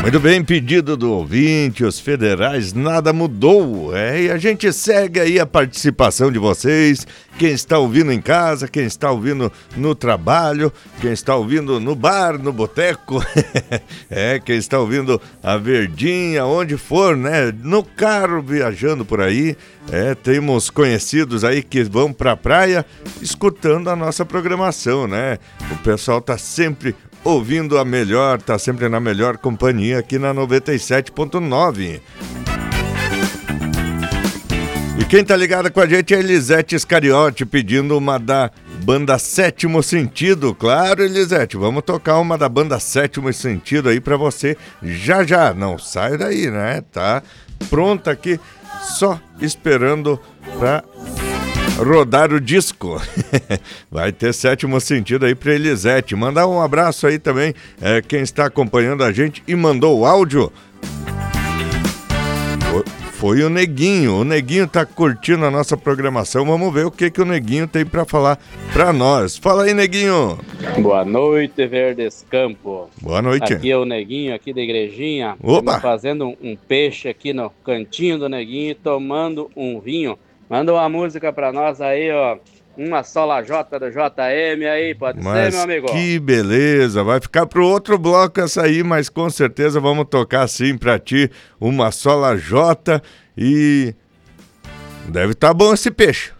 Muito bem, pedido do ouvinte, os federais, nada mudou. E a gente segue aí a participação de vocês, quem está ouvindo em casa, quem está ouvindo no trabalho, quem está ouvindo no bar, no boteco, quem está ouvindo a Verdinha, onde for, né? No carro, viajando por aí. Temos conhecidos aí que vão pra praia escutando a nossa programação, né? O pessoal tá sempre ouvindo a melhor, tá sempre na melhor companhia aqui na 97.9. E quem tá ligado com a gente é Elisete Iscariote, pedindo uma da banda Sétimo Sentido. Claro, Elisete, vamos tocar uma da banda Sétimo Sentido aí pra você já. Não sai daí, né? Tá pronta aqui, só esperando pra rodar o disco. Vai ter Sétimo Sentido aí pra Elisete. Mandar um abraço aí também, quem está acompanhando a gente e mandou o áudio. Foi o Neguinho. O Neguinho tá curtindo a nossa programação. Vamos ver o que o Neguinho tem pra falar pra nós. Fala aí, Neguinho. Boa noite, Verdes Campo. Boa noite. Aqui é o Neguinho, aqui da Igrejinha. Opa! Estamos fazendo um peixe aqui no cantinho do Neguinho, tomando um vinho. Manda uma música pra nós aí, ó. Uma sola J do JM aí, pode ser, meu amigo? Que beleza, vai ficar pro outro bloco essa aí, mas com certeza vamos tocar sim pra ti, uma sola J, e deve tá bom esse peixe.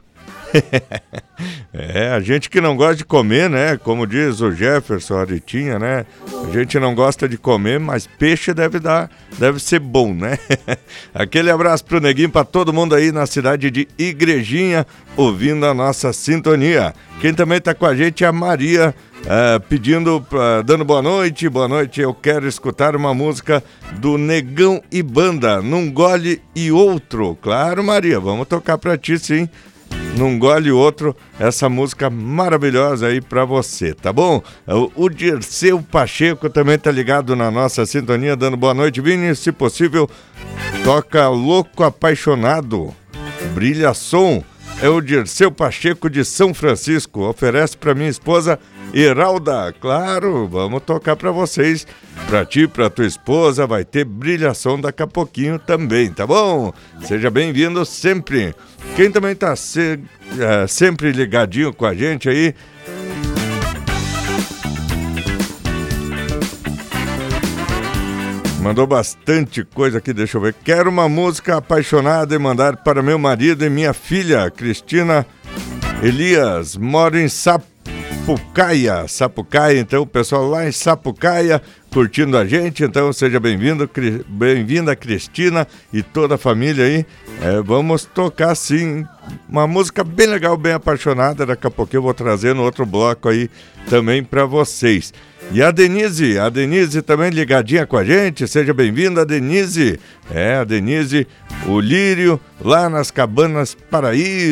A gente que não gosta de comer, né? Como diz o Jefferson Aritinha, né? A gente não gosta de comer, mas peixe deve ser bom, né? Aquele abraço pro Neguinho, pra todo mundo aí na cidade de Igrejinha, ouvindo a nossa sintonia. Quem também tá com a gente é a Maria, pedindo, dando boa noite, eu quero escutar uma música do Negão e Banda, Num Gole e Outro. Claro, Maria, vamos tocar pra ti sim. Num Gole Outro, essa música maravilhosa aí pra você, tá bom? O Dirceu Pacheco também tá ligado na nossa sintonia, dando boa noite, Vini, se possível, toca Louco Apaixonado, Brilha Som. É o Dirceu Pacheco de São Francisco, oferece pra minha esposa Heralda. Claro, vamos tocar pra vocês, pra ti, pra tua esposa, vai ter Brilhação daqui a pouquinho também, tá bom? Seja bem-vindo sempre. Quem também tá sempre ligadinho com a gente aí, mandou bastante coisa aqui, deixa eu ver. Quero uma música apaixonada e mandar para meu marido e minha filha, Cristina Elias, moro em Sapucaia, então o pessoal lá em Sapucaia curtindo a gente, então seja bem-vinda Cristina e toda a família aí. Vamos tocar sim uma música bem legal, bem apaixonada, daqui a pouco eu vou trazer no outro bloco aí também para vocês. E a Denise também ligadinha com a gente, seja bem-vinda, Denise. A Denise, o Lírio, lá nas Cabanas Paraíso.